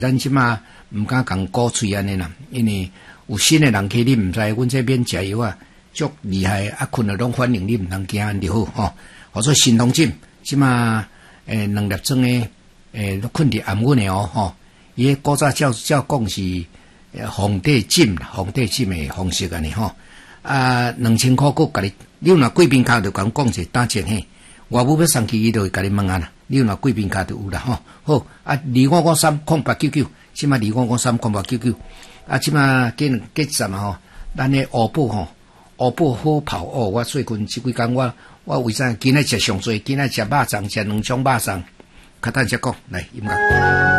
咱即马毋敢讲鼓吹安尼啦，因为有新诶人去你毋知，阮这边食药啊足厉害，啊困了拢反映你毋通惊安就好吼。或者新通针，即马2粒装诶困伫暗稳诶哦吼。伊古早照讲是皇帝针诶方式安尼吼。啊，2000块佫甲你有若贵宾卡就甲讲者打钱嘿。外母要送去，伊就会甲你问啊啦。你有若贵宾卡就有啦吼。好啊，25530899，即马25530899，啊，即马计站吼，咱诶乌宝吼，乌宝好跑哦。我最近即几工我为啥今仔食上济？今仔食肉粽，食2种肉粽，较等则讲来音乐。